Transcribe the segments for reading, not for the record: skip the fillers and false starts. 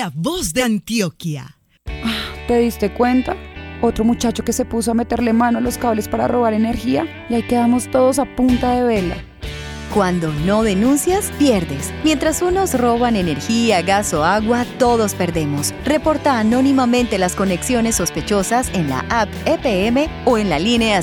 la voz de Antioquia. ¿Te diste cuenta? Otro muchacho que se puso a meterle mano a los cables para robar energía y ahí quedamos todos a punta de vela. Cuando no denuncias, pierdes. Mientras unos roban energía, gas o agua, todos perdemos. Reporta anónimamente las conexiones sospechosas en la app EPM o en la línea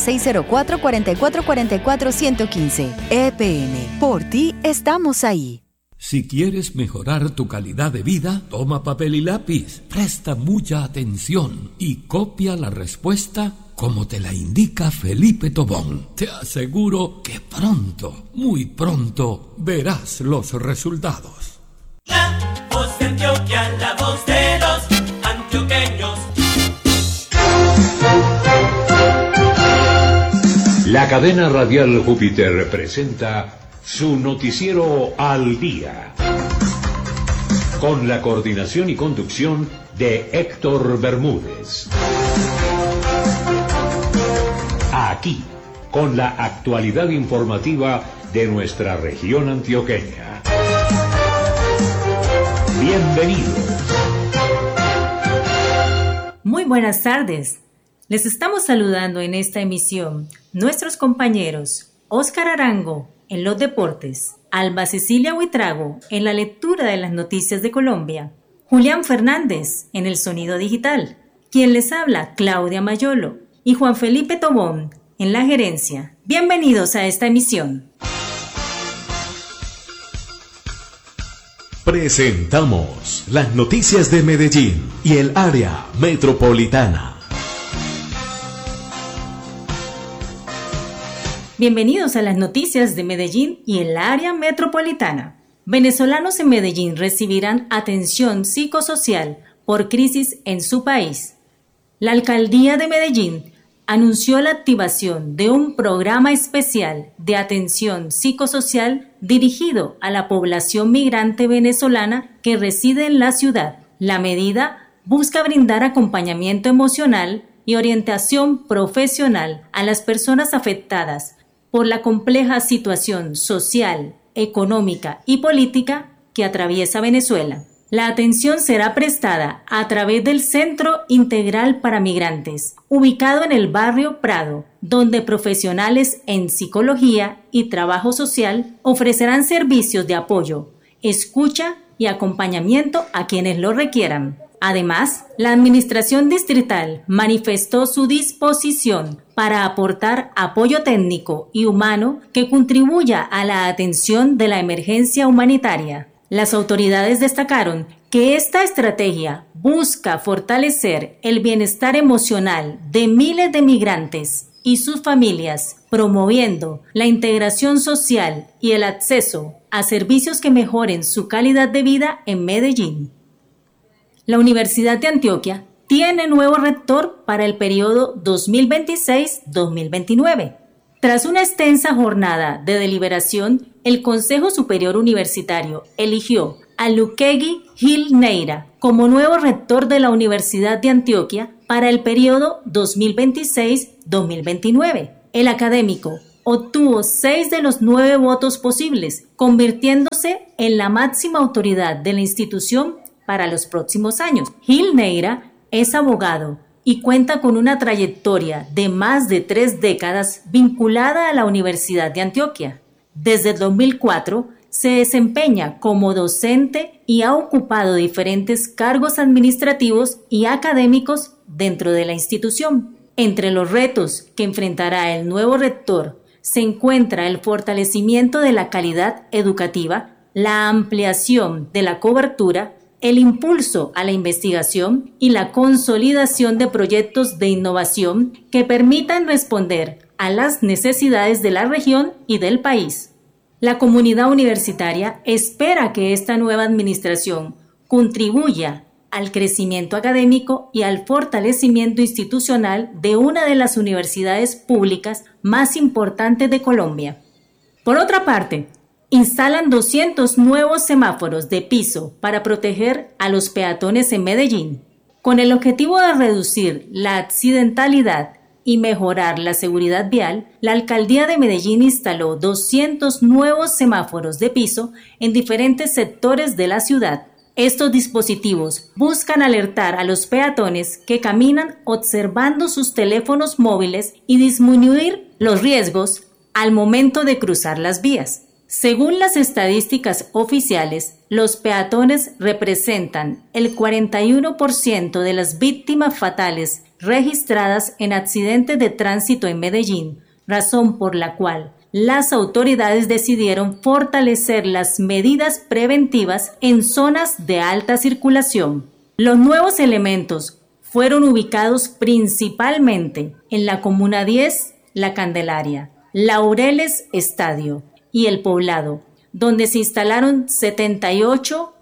604-4444-115. EPM, por ti estamos ahí. Si quieres mejorar tu calidad de vida, toma papel y lápiz, presta mucha atención y copia la respuesta como te la indica Felipe Tobón. Te aseguro que pronto, muy pronto, verás los resultados. La voz de Antioquia, la voz de los antioqueños. La cadena radial Júpiter presenta su noticiero Al Día, con la coordinación y conducción de Héctor Bermúdez. Aquí, con la actualidad informativa de nuestra región antioqueña. Bienvenidos. Muy buenas tardes. Les estamos saludando en esta emisión nuestros compañeros Óscar Arango en los deportes, Alba Cecilia Huitrago en la lectura de las noticias de Colombia, Julián Fernández en el sonido digital, quien les habla Claudia Mayolo y Juan Felipe Tobón en la gerencia. Bienvenidos a esta emisión. Presentamos las noticias de Medellín y el área metropolitana. Bienvenidos a las noticias de Medellín y el área metropolitana. Venezolanos en Medellín recibirán atención psicosocial por crisis en su país. La alcaldía de Medellín anunció la activación de un programa especial de atención psicosocial dirigido a la población migrante venezolana que reside en la ciudad. La medida busca brindar acompañamiento emocional y orientación profesional a las personas afectadas por la compleja situación social, económica y política que atraviesa Venezuela. La atención será prestada a través del Centro Integral para Migrantes, ubicado en el barrio Prado, donde profesionales en psicología y trabajo social ofrecerán servicios de apoyo, escucha y acompañamiento a quienes lo requieran. Además, la Administración Distrital manifestó su disposición para aportar apoyo técnico y humano que contribuya a la atención de la emergencia humanitaria. Las autoridades destacaron que esta estrategia busca fortalecer el bienestar emocional de miles de migrantes y sus familias, promoviendo la integración social y el acceso a servicios que mejoren su calidad de vida en Medellín. La Universidad de Antioquia tiene nuevo rector para el periodo 2026-2029. Tras una extensa jornada de deliberación, el Consejo Superior Universitario eligió a Luquegui Gil Neira como nuevo rector de la Universidad de Antioquia para el periodo 2026-2029. El académico obtuvo 6 de los 9 votos posibles, convirtiéndose en la máxima autoridad de la institución para los próximos años. Gil Neira es abogado y cuenta con una trayectoria de más de 3 décadas vinculada a la Universidad de Antioquia. Desde el 2004 se desempeña como docente y ha ocupado diferentes cargos administrativos y académicos dentro de la institución. Entre los retos que enfrentará el nuevo rector se encuentra el fortalecimiento de la calidad educativa, la ampliación de la cobertura, el impulso a la investigación y la consolidación de proyectos de innovación que permitan responder a las necesidades de la región y del país. La comunidad universitaria espera que esta nueva administración contribuya al crecimiento académico y al fortalecimiento institucional de una de las universidades públicas más importantes de Colombia. Por otra parte, instalan 200 nuevos semáforos de piso para proteger a los peatones en Medellín. Con el objetivo de reducir la accidentalidad y mejorar la seguridad vial, la Alcaldía de Medellín instaló 200 nuevos semáforos de piso en diferentes sectores de la ciudad. Estos dispositivos buscan alertar a los peatones que caminan observando sus teléfonos móviles y disminuir los riesgos al momento de cruzar las vías. Según las estadísticas oficiales, los peatones representan el 41% de las víctimas fatales registradas en accidentes de tránsito en Medellín, razón por la cual las autoridades decidieron fortalecer las medidas preventivas en zonas de alta circulación. Los nuevos elementos fueron ubicados principalmente en la Comuna 10, La Candelaria, Laureles Estadio y El Poblado, donde se instalaron 78,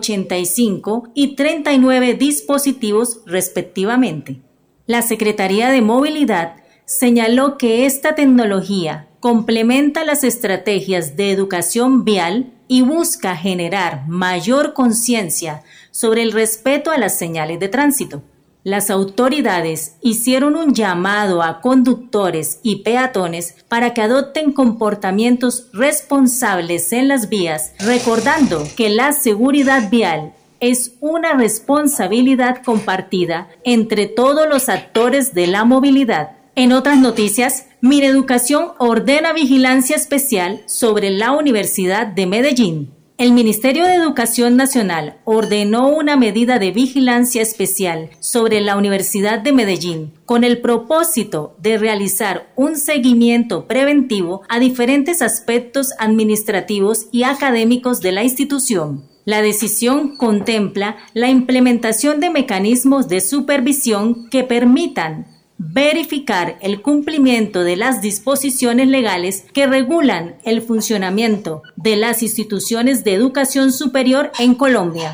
85 y 39 dispositivos respectivamente. La Secretaría de Movilidad señaló que esta tecnología complementa las estrategias de educación vial y busca generar mayor conciencia sobre el respeto a las señales de tránsito. Las autoridades hicieron un llamado a conductores y peatones para que adopten comportamientos responsables en las vías, recordando que la seguridad vial es una responsabilidad compartida entre todos los actores de la movilidad. En otras noticias, Mineducación ordena vigilancia especial sobre la Universidad de Medellín. El Ministerio de Educación Nacional ordenó una medida de vigilancia especial sobre la Universidad de Medellín con el propósito de realizar un seguimiento preventivo a diferentes aspectos administrativos y académicos de la institución. La decisión contempla la implementación de mecanismos de supervisión que permitan verificar el cumplimiento de las disposiciones legales que regulan el funcionamiento de las instituciones de educación superior en Colombia.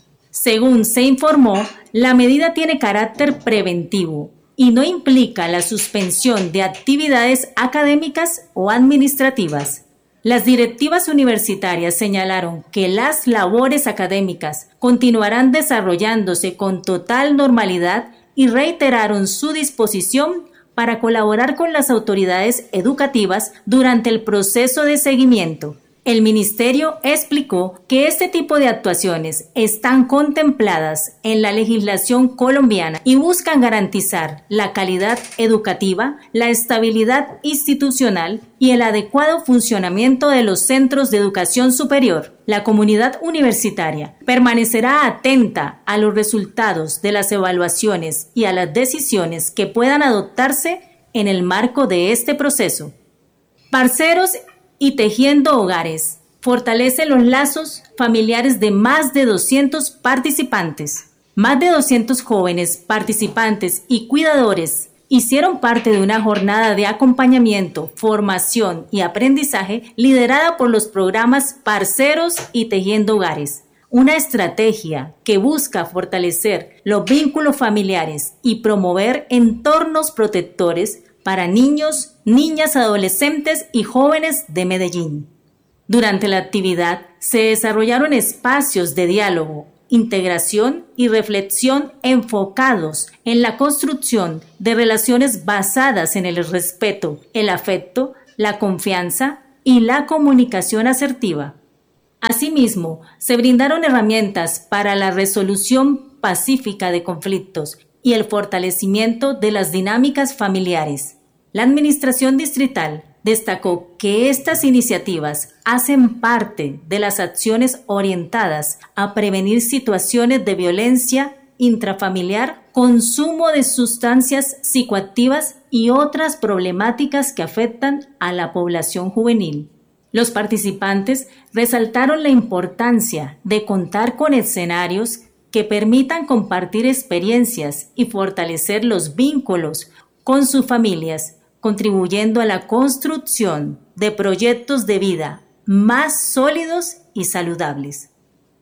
Según se informó, la medida tiene carácter preventivo y no implica la suspensión de actividades académicas o administrativas. Las directivas universitarias señalaron que las labores académicas continuarán desarrollándose con total normalidad y reiteraron su disposición para colaborar con las autoridades educativas durante el proceso de seguimiento. El ministerio explicó que este tipo de actuaciones están contempladas en la legislación colombiana y buscan garantizar la calidad educativa, la estabilidad institucional y el adecuado funcionamiento de los centros de educación superior. La comunidad universitaria permanecerá atenta a los resultados de las evaluaciones y a las decisiones que puedan adoptarse en el marco de este proceso. Parceros y Tejiendo Hogares fortalece los lazos familiares de más de 200 participantes. Más de 200 jóvenes participantes y cuidadores hicieron parte de una jornada de acompañamiento, formación y aprendizaje liderada por los programas Parceros y Tejiendo Hogares, una estrategia que busca fortalecer los vínculos familiares y promover entornos protectores para niños, niñas, adolescentes y jóvenes de Medellín. Durante la actividad se desarrollaron espacios de diálogo, integración y reflexión enfocados en la construcción de relaciones basadas en el respeto, el afecto, la confianza y la comunicación asertiva. Asimismo, se brindaron herramientas para la resolución pacífica de conflictos y el fortalecimiento de las dinámicas familiares. La Administración Distrital destacó que estas iniciativas hacen parte de las acciones orientadas a prevenir situaciones de violencia intrafamiliar, consumo de sustancias psicoactivas y otras problemáticas que afectan a la población juvenil. Los participantes resaltaron la importancia de contar con escenarios que permitan compartir experiencias y fortalecer los vínculos con sus familias, contribuyendo a la construcción de proyectos de vida más sólidos y saludables.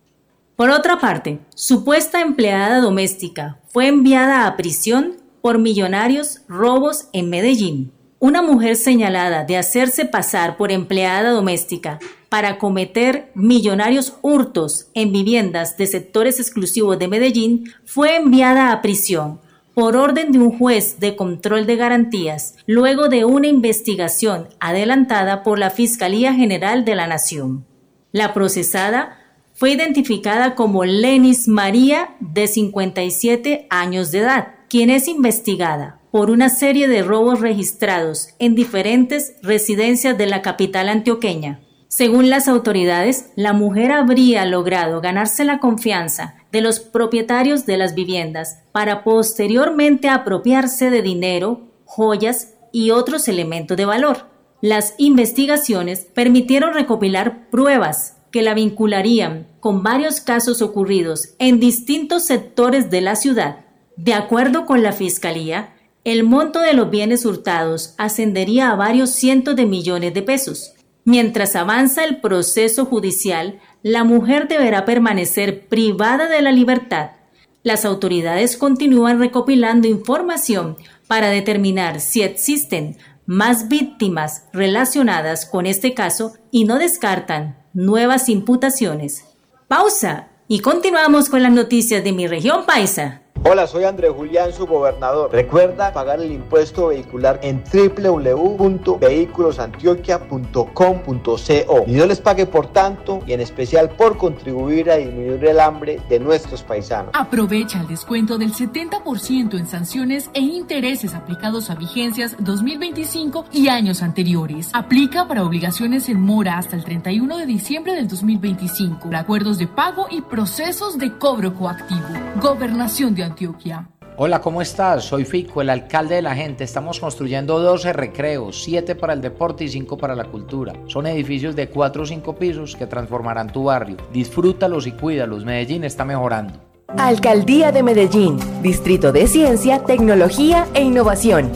Por otra parte, supuesta empleada doméstica fue enviada a prisión por millonarios robos en Medellín. Una mujer señalada de hacerse pasar por empleada doméstica para cometer millonarios hurtos en viviendas de sectores exclusivos de Medellín fue enviada a prisión por orden de un juez de control de garantías, luego de una investigación adelantada por la Fiscalía General de la Nación. La procesada fue identificada como Lenis María, de 57 años de edad, quien es investigada por una serie de robos registrados en diferentes residencias de la capital antioqueña. Según las autoridades, la mujer habría logrado ganarse la confianza de los propietarios de las viviendas para posteriormente apropiarse de dinero, joyas y otros elementos de valor. Las investigaciones permitieron recopilar pruebas que la vincularían con varios casos ocurridos en distintos sectores de la ciudad. De acuerdo con la Fiscalía, el monto de los bienes hurtados ascendería a varios cientos de millones de pesos. Mientras avanza el proceso judicial, la mujer deberá permanecer privada de la libertad. Las autoridades continúan recopilando información para determinar si existen más víctimas relacionadas con este caso y no descartan nuevas imputaciones. Pausa y continuamos con las noticias de mi región paisa. Hola, soy Andrés Julián, su gobernador. Recuerda pagar el impuesto vehicular en www.vehiculosantioquia.com.co. Y Dios les pague por tanto y en especial por contribuir a disminuir el hambre de nuestros paisanos. Aprovecha el descuento del 70% en sanciones e intereses aplicados a vigencias 2025 y años anteriores. Aplica para obligaciones en mora hasta el 31 de diciembre del 2025. Acuerdos de pago y procesos de cobro coactivo. Gobernación de Antioquia. Hola, ¿cómo estás? Soy Fico, el alcalde de la gente. Estamos construyendo 12 recreos, 7 para el deporte y 5 para la cultura. Son edificios de 4 o 5 pisos que transformarán tu barrio. Disfrútalos y cuídalos. Medellín está mejorando. Alcaldía de Medellín, Distrito de Ciencia, Tecnología e Innovación.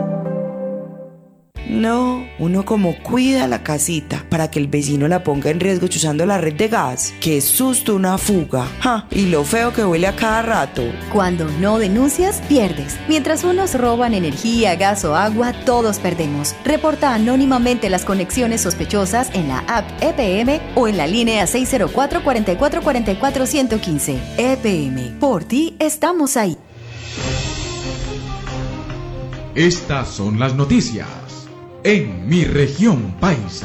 No, uno como cuida la casita para que el vecino la ponga en riesgo chuzando la red de gas. Qué susto una fuga. ¡Ja! Y lo feo que huele a cada rato. Cuando no denuncias, pierdes. Mientras unos roban energía, gas o agua, todos perdemos. Reporta anónimamente las conexiones sospechosas en la app EPM o en la línea 604-4444-115. EPM, por ti estamos ahí. Estas son las noticias en mi región paisa.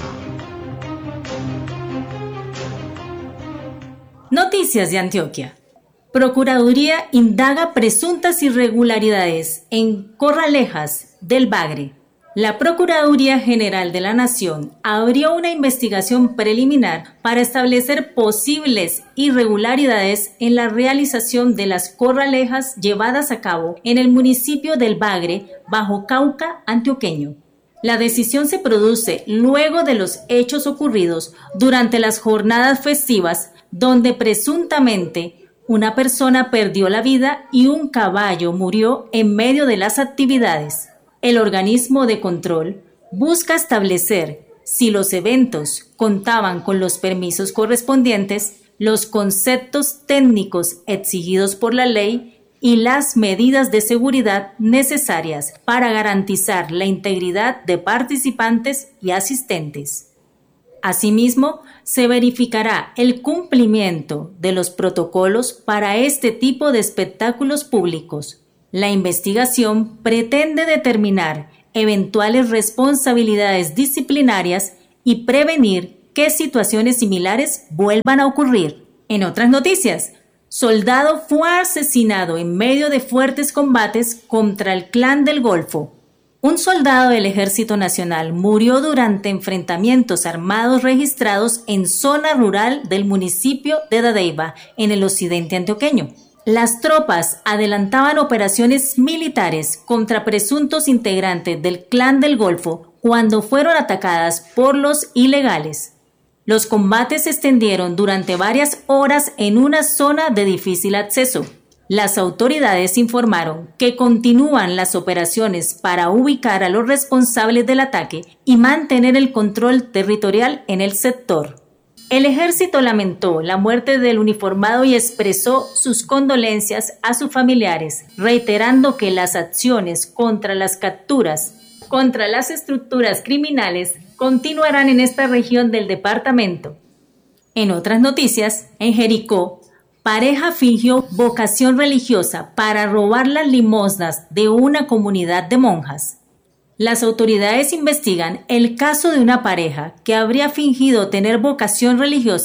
Noticias de Antioquia. Procuraduría indaga presuntas irregularidades en Corralejas del Bagre. La Procuraduría General de la Nación abrió una investigación preliminar para establecer posibles irregularidades en la realización de las corralejas llevadas a cabo en el municipio del Bagre, Bajo Cauca, antioqueño. La decisión se produce luego de los hechos ocurridos durante las jornadas festivas, donde presuntamente una persona perdió la vida y un caballo murió en medio de las actividades. El organismo de control busca establecer si los eventos contaban con los permisos correspondientes, los conceptos técnicos exigidos por la ley y las medidas de seguridad necesarias para garantizar la integridad de participantes y asistentes. Asimismo, se verificará el cumplimiento de los protocolos para este tipo de espectáculos públicos. La investigación pretende determinar eventuales responsabilidades disciplinarias y prevenir que situaciones similares vuelvan a ocurrir. En otras noticias, soldado fue asesinado en medio de fuertes combates contra el Clan del Golfo. Un soldado del Ejército Nacional murió durante enfrentamientos armados registrados en zona rural del municipio de Dadeiva, en el occidente antioqueño. Las tropas adelantaban operaciones militares contra presuntos integrantes del Clan del Golfo cuando fueron atacadas por los ilegales. Los combates se extendieron durante varias horas en una zona de difícil acceso. Las autoridades informaron que continúan las operaciones para ubicar a los responsables del ataque y mantener el control territorial en el sector. El ejército lamentó la muerte del uniformado y expresó sus condolencias a sus familiares, reiterando que las acciones contra las capturas, contra las estructuras criminales, continuarán en esta región del departamento. En otras noticias, en Jericó, pareja fingió vocación religiosa para robar las limosnas de una comunidad de monjas. Las autoridades investigan el caso de una pareja que habría fingido tener vocación religiosa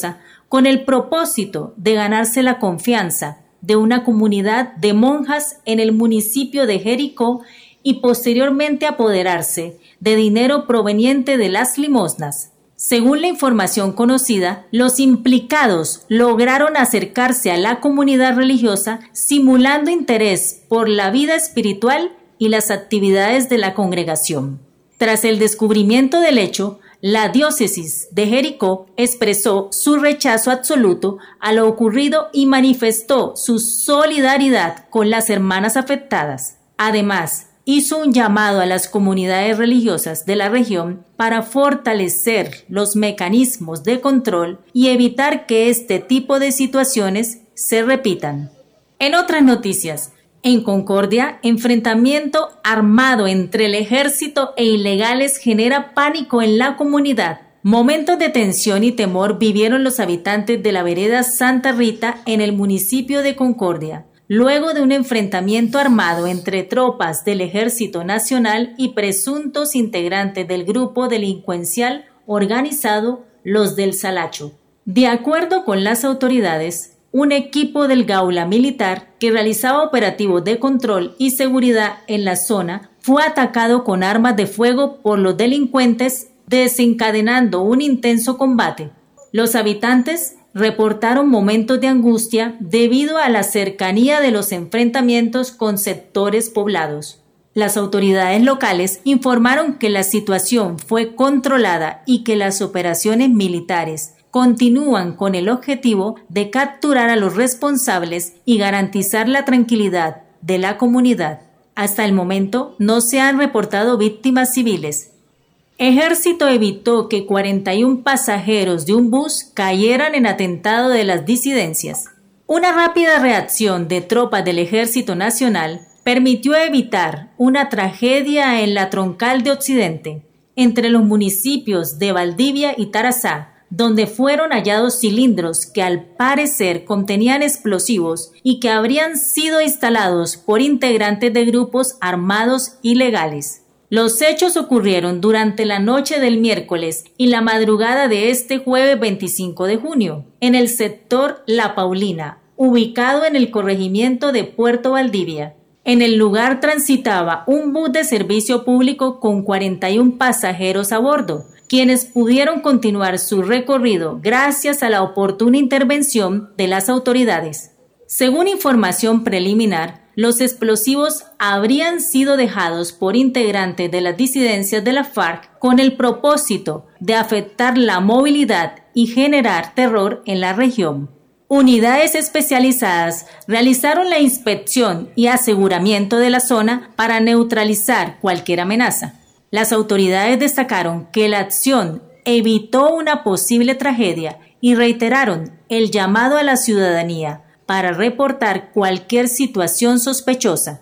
con el propósito de ganarse la confianza de una comunidad de monjas en el municipio de Jericó y posteriormente apoderarse de dinero proveniente de las limosnas. Según la información conocida, los implicados lograron acercarse a la comunidad religiosa simulando interés por la vida espiritual y las actividades de la congregación. Tras el descubrimiento del hecho, la diócesis de Jericó expresó su rechazo absoluto a lo ocurrido y manifestó su solidaridad con las hermanas afectadas. Además, hizo un llamado a las comunidades religiosas de la región para fortalecer los mecanismos de control y evitar que este tipo de situaciones se repitan. En otras noticias, en Concordia, enfrentamiento armado entre el ejército e ilegales genera pánico en la comunidad. Momentos de tensión y temor vivieron los habitantes de la vereda Santa Rita en el municipio de Concordia, luego de un enfrentamiento armado entre tropas del Ejército Nacional y presuntos integrantes del grupo delincuencial organizado Los del Salacho. De acuerdo con las autoridades, un equipo del Gaula Militar que realizaba operativos de control y seguridad en la zona fue atacado con armas de fuego por los delincuentes, desencadenando un intenso combate. Los habitantes reportaron momentos de angustia debido a la cercanía de los enfrentamientos con sectores poblados. Las autoridades locales informaron que la situación fue controlada y que las operaciones militares continúan con el objetivo de capturar a los responsables y garantizar la tranquilidad de la comunidad. Hasta el momento no se han reportado víctimas civiles. Ejército evitó que 41 pasajeros de un bus cayeran en atentado de las disidencias. Una rápida reacción de tropas del Ejército Nacional permitió evitar una tragedia en la troncal de Occidente, entre los municipios de Valdivia y Tarazá, donde fueron hallados cilindros que al parecer contenían explosivos y que habrían sido instalados por integrantes de grupos armados ilegales. Los hechos ocurrieron durante la noche del miércoles y la madrugada de este jueves 25 de junio, en el sector La Paulina, ubicado en el corregimiento de Puerto Valdivia. En el lugar transitaba un bus de servicio público con 41 pasajeros a bordo, quienes pudieron continuar su recorrido gracias a la oportuna intervención de las autoridades. Según información preliminar, los explosivos habrían sido dejados por integrantes de las disidencias de la FARC con el propósito de afectar la movilidad y generar terror en la región. Unidades especializadas realizaron la inspección y aseguramiento de la zona para neutralizar cualquier amenaza. Las autoridades destacaron que la acción evitó una posible tragedia y reiteraron el llamado a la ciudadanía para reportar cualquier situación sospechosa.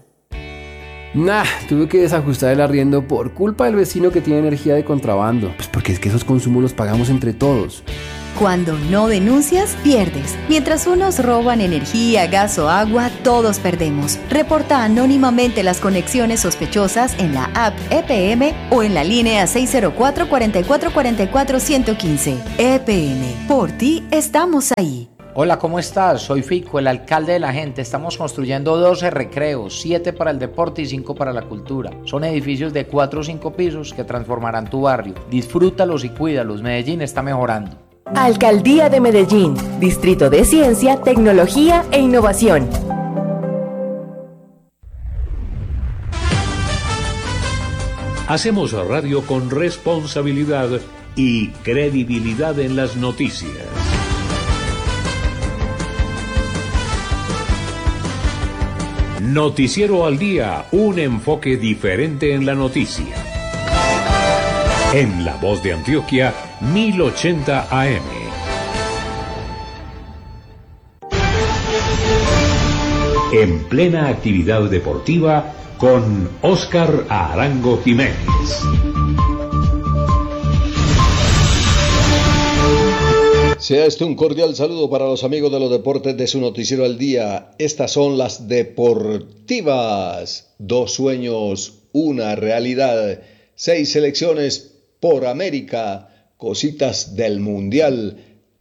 Tuve que desajustar el arriendo por culpa del vecino que tiene energía de contrabando. Pues porque es que esos consumos los pagamos entre todos. Cuando no denuncias, pierdes. Mientras unos roban energía, gas o agua, todos perdemos. Reporta anónimamente las conexiones sospechosas en la app EPM o en la línea 604-4444-115. EPM, por ti estamos ahí. Hola, ¿cómo estás? Soy Fico, el alcalde de la gente. Estamos construyendo 12 recreos, 7 para el deporte y 5 para la cultura. Son edificios de 4 o 5 pisos que transformarán tu barrio. Disfrútalos y cuídalos. Medellín está mejorando. Alcaldía de Medellín, Distrito de Ciencia, Tecnología e Innovación. Hacemos radio con responsabilidad y credibilidad en las noticias. Noticiero al día, un enfoque diferente en la noticia. En La Voz de Antioquia, 1080 AM. En plena actividad deportiva con Óscar Arango Jiménez. Sea esto un cordial saludo para los amigos de los deportes de su noticiero al día. Estas son las deportivas. 2 sueños, una realidad. 6 selecciones por América. Cositas del Mundial.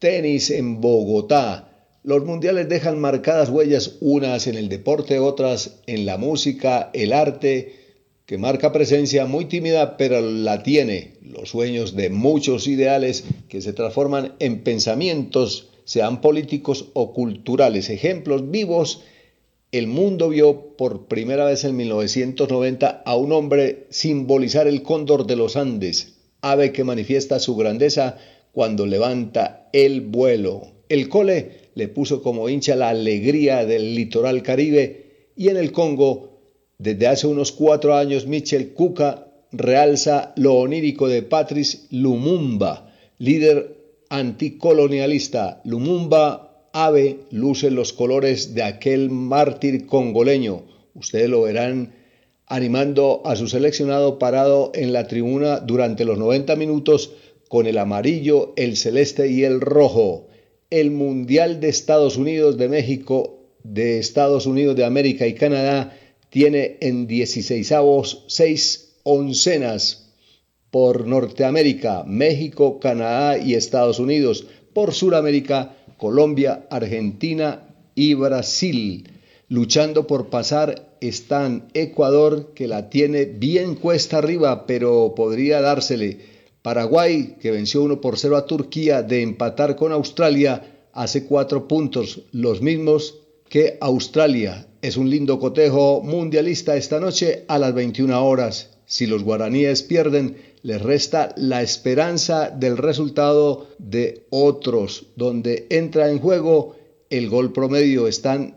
tenis en Bogotá. Los mundiales dejan marcadas huellas, unas en el deporte, otras en la música, el arte, que marca presencia muy tímida, pero la tiene. Los sueños de muchos ideales que se transforman en pensamientos, sean políticos o culturales. Ejemplos vivos. El mundo vio por primera vez en 1990 a un hombre simbolizar el cóndor de los Andes, ave que manifiesta su grandeza cuando levanta el vuelo. El Cole le puso como hincha la alegría del litoral caribe, y en el Congo, desde hace unos 4 años, Michel Kuka realza lo onírico de Patrice Lumumba, líder anticolonialista. Lumumba, ave, luce los colores de aquel mártir congoleño. Ustedes lo verán animando a su seleccionado parado en la tribuna durante los 90 minutos con el amarillo, el celeste y el rojo. El Mundial de Estados Unidos, de México, de Estados Unidos de América y Canadá tiene en 16avos 6 oncenas. Por Norteamérica, México, Canadá y Estados Unidos. Por Suramérica, Colombia, Argentina y Brasil. Luchando por pasar están Ecuador, que la tiene bien cuesta arriba, pero podría dársele. Paraguay, que venció 1-0 a Turquía, de empatar con Australia, hace 4 puntos, los mismos que Australia. Es un lindo cotejo mundialista esta noche a las 21 horas. Si los guaraníes pierden, les resta la esperanza del resultado de otros, donde entra en juego el gol promedio. Están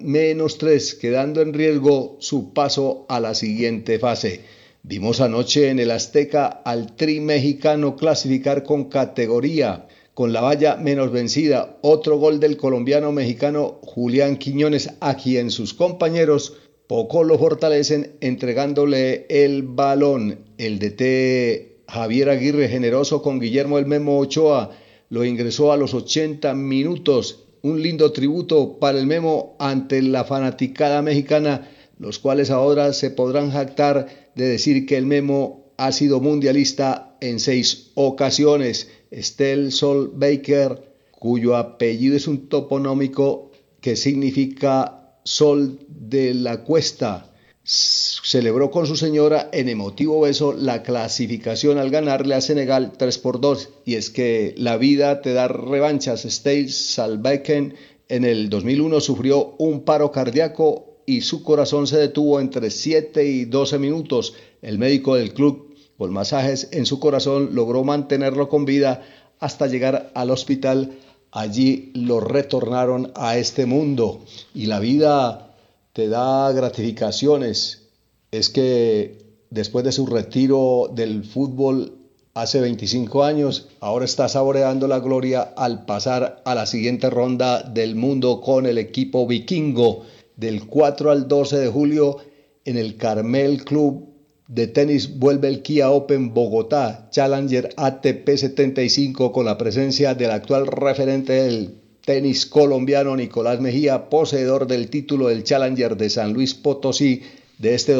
-3, quedando en riesgo su paso a la siguiente fase. Vimos anoche en el Azteca al Tri mexicano clasificar con categoría, con la valla menos vencida. Otro gol del colombiano mexicano Julián Quiñones, a quien sus compañeros poco lo fortalecen entregándole el balón. El DT Javier Aguirre, generoso con Guillermo el Memo Ochoa, lo ingresó a los 80 minutos. Un lindo tributo para el Memo ante la fanaticada mexicana, los cuales ahora se podrán jactar de decir que el Memo ha sido mundialista en 6 ocasiones. Estel Sol Baker, cuyo apellido es un toponómico que significa Sol de la Cuesta, celebró con su señora en emotivo beso la clasificación al ganarle a Senegal 3-2. Y es que la vida te da revanchas. Estel Salbeken en el 2001 sufrió un paro cardíaco y su corazón se detuvo entre 7 y 12 minutos. El médico del club, con masajes en su corazón, logró mantenerlo con vida hasta llegar al hospital. Allí lo retornaron a este mundo. Y la vida te da gratificaciones. Es que después de su retiro del fútbol hace 25 años, ahora está saboreando la gloria al pasar a la siguiente ronda del mundo con el equipo vikingo. Del 4 al 12 de julio en el Carmel Club de tenis vuelve el Kia Open Bogotá Challenger ATP 75 con la presencia del actual referente del tenis colombiano Nicolás Mejía, poseedor del título del Challenger de San Luis Potosí de este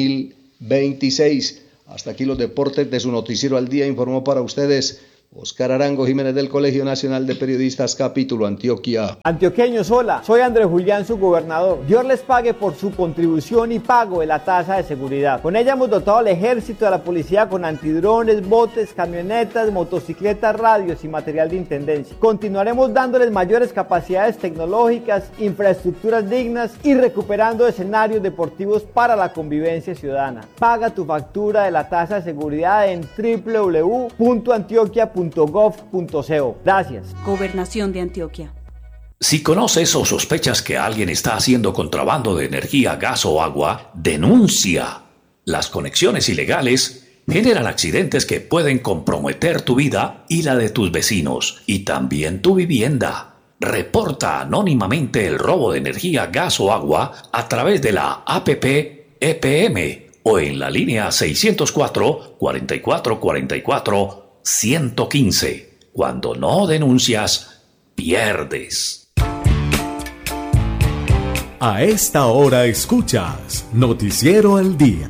2026. Hasta aquí los deportes de su noticiero al día. Informó para ustedes Oscar Arango Jiménez del Colegio Nacional de Periodistas, capítulo Antioquia. Antioqueños, hola, soy Andrés Julián, su gobernador. Dios les pague por su contribución y pago de la tasa de seguridad. Con ella hemos dotado al ejército, a la policía con antidrones, botes, camionetas, motocicletas, radios y material de intendencia. Continuaremos dándoles mayores capacidades tecnológicas, infraestructuras dignas y recuperando escenarios deportivos para la convivencia ciudadana. Paga tu factura de la tasa de seguridad en www.antioquia.gov.co. Gracias. Gobernación de Antioquia. Si conoces o sospechas que alguien está haciendo contrabando de energía, gas o agua, denuncia. Las conexiones ilegales generan accidentes que pueden comprometer tu vida y la de tus vecinos, y también tu vivienda. Reporta anónimamente el robo de energía, gas o agua a través de la APP EPM o en la línea 604 44 44 115. Cuando no denuncias, pierdes. A esta hora escuchas Noticiero al Día.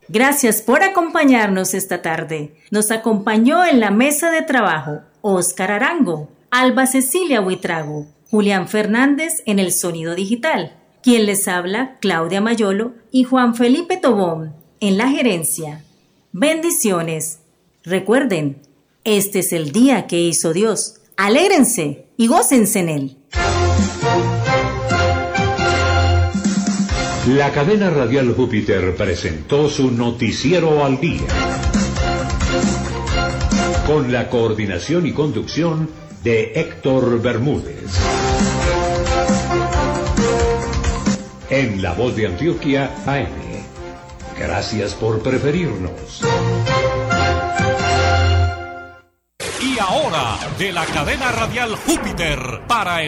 Gracias por acompañarnos esta tarde. Nos acompañó en la mesa de trabajo Óscar Arango, Alba Cecilia Huitrago, Julián Fernández en el sonido digital. Quien les habla, Claudia Mayolo y Juan Felipe Tobón en la gerencia. Bendiciones. Recuerden, este es el día que hizo Dios. Alégrense y gócense en él. La cadena radial Júpiter presentó su noticiero al día. Con la coordinación y conducción de Héctor Bermúdez. En La Voz de Antioquia, AM. Gracias por preferirnos. Y ahora, de la cadena radial Júpiter, para el